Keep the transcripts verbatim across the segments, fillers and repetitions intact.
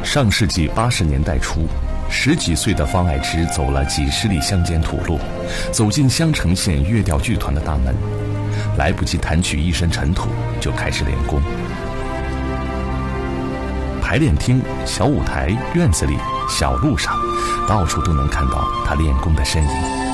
上世纪八十年代初，十几岁的方爱芝走了几十里乡间土路，走进襄城县乐调剧团的大门，来不及弹取一身尘土，就开始练功。排练厅、小舞台、院子里、小路上，到处都能看到他练功的身影。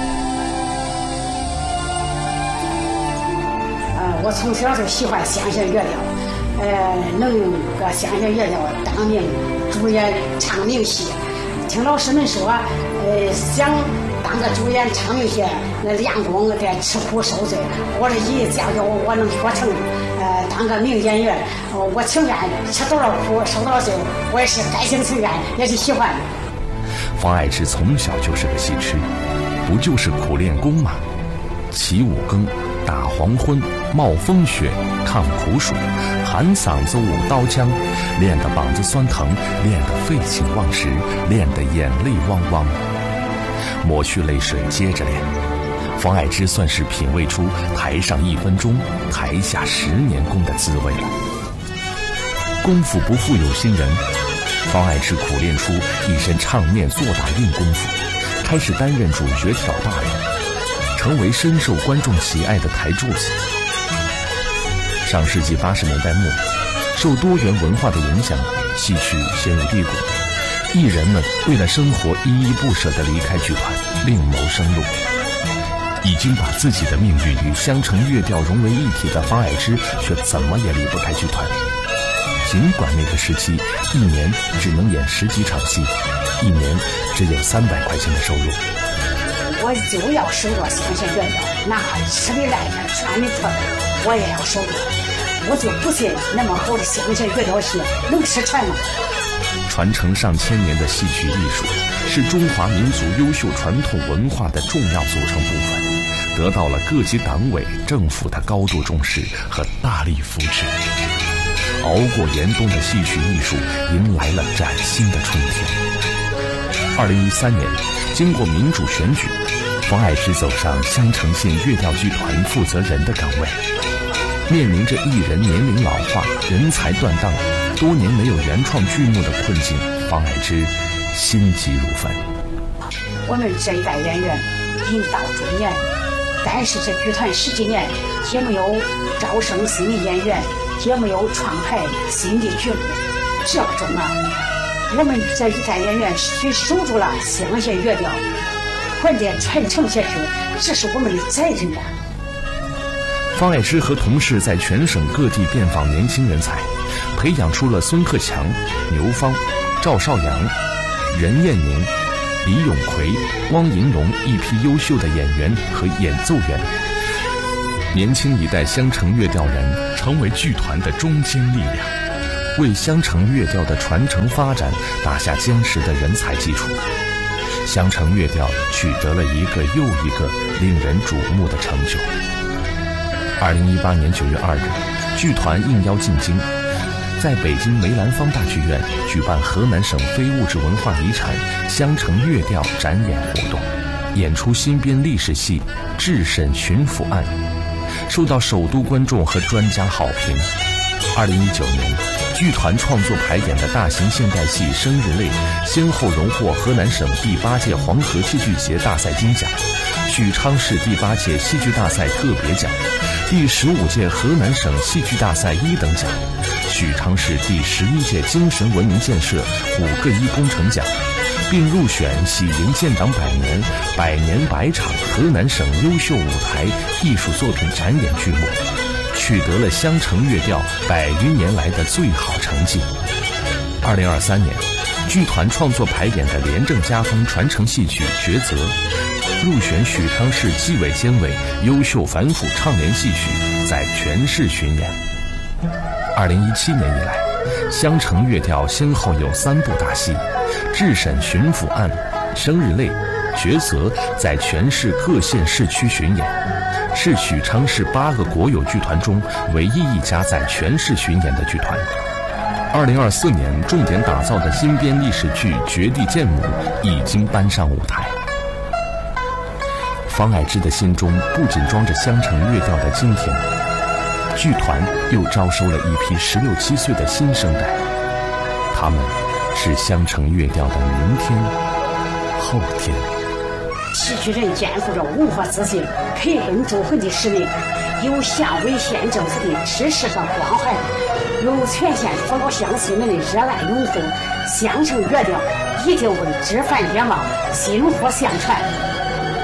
呃，我从小就喜欢乡县乐调，呃，能搁乡县乐调当名主演唱名戏。听老师们说，呃，想当个主演唱名戏，那练功得吃苦受罪。我这一假如我能学成，呃，当个名演员，呃，我情愿吃多少苦受多少罪，我也是甘心情愿，也是喜欢的。 方爱芝从小就是个戏痴，不就是苦练功吗？起五更，打黄昏，冒风雪，抗苦暑，喊嗓子舞刀枪，练得膀子酸疼，练得废寝忘食，练得眼泪汪汪。抹去泪水接着练，方爱芝算是品味出台上一分钟，台下十年功的滋味了。功夫不负有心人，方爱芝苦练出一身唱念做打印功夫，开始担任主角挑大梁，成为深受观众喜爱的台柱子。上世纪八十年代末，受多元文化的影响，戏曲陷入低谷，艺人们为了生活依依不舍地离开剧团，另谋生路。已经把自己的命运与襄城乐调融为一体的方爱芝，却怎么也离不开剧团。尽管那个时期一年只能演十几场戏，一年只有三百块钱的收入， 我就要守着乡县乐调，哪怕吃里赖着穿里脱的，我也要守着。我就不信那么好的乡县乐调戏能失传吗？ 传承上千年的戏曲艺术，是中华民族优秀传统文化的重要组成部分，得到了各级党委政府的高度重视和大力扶持。熬过严冬的戏曲艺术迎来了崭新的春天。二零一三年，经过民主选举，方爱芝走上襄城县乐调剧团负责人的岗位。面临着艺人年龄老化、人才断档、多年没有原创剧目的困境，方爱芝心急如焚。 我们这一代演员已到中年，但是这剧团十几年也没有招生新的演员，也没有创排新的剧目，这不中啊！我们这一代演员虽守住了乡县乐调，还得传承下去，这是我们的责任啊！ 方爱芝和同事在全省各地遍访年轻人才，培养出了孙克强、牛芳、赵少阳、任艳宁、李永奎、汪银龙一批优秀的演员和演奏员。年轻一代襄城乐调人成为剧团的中坚力量，为襄城乐调的传承发展打下坚实的人才基础。襄城乐调取得了一个又一个令人瞩目的成就。二零一八年九月二日，剧团应邀进京，在北京梅兰芳大剧院举办河南省非物质文化遗产襄城乐调展演活动，演出新编历史戏《智审巡抚案》，受到首都观众和专家好评。二零一九年，剧团创作排演的大型现代戏《生日泪》先后荣获河南省第八届黄河戏剧节大赛金奖、许昌市第八届戏剧大赛特别奖、第十五届河南省戏剧大赛一等奖、许昌市第十一届精神文明建设五个一工程奖，并入选喜迎建党百年、百年百场河南省优秀舞台艺术作品展演剧目，取得了襄城乐调百余年来的最好成绩。二零二三年，剧团创作排演的廉政家风传承戏曲《抉择》，入选许昌市纪委监委优秀反腐倡廉戏曲，在全市巡演。二零一七年以来，襄城乐调先后有三部大戏《智审巡抚案》《生日泪》《抉择》在全市各县市区巡演，是许昌市八个国有剧团中唯一一家在全市巡演的剧团。二零二四年重点打造的新编历史剧《绝地剑母》已经搬上舞台。方爱芝的心中不仅装着襄城乐调的今天，剧团又招收了一批十六七岁的新生代，他们是相承乐调的明天、后天。 戏曲人肩负着文化自信、培根铸痕的使命，有下为县政府的支持和关怀，有全县父老乡亲们的热爱拥护，相承乐调一定为枝繁叶茂，薪火相传。